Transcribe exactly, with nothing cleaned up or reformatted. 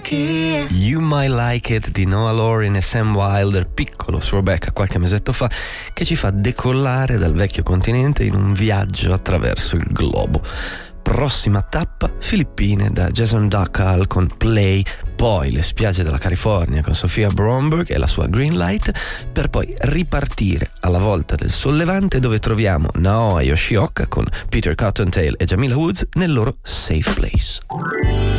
like it. You Might Like It di Noah Lorin e Sam Wilder, piccolo throwback a qualche mesetto fa, che ci fa decollare dal vecchio continente in un viaggio attraverso il globo. Prossima tappa, Filippine da Jason Dacal con Play, poi le spiagge della California con Sofia Bromberg e la sua Green Light, per poi ripartire alla volta del Sollevante, dove troviamo Naoya Yoshioka con Peter Cottontail e Jamila Woods nel loro Safe Place.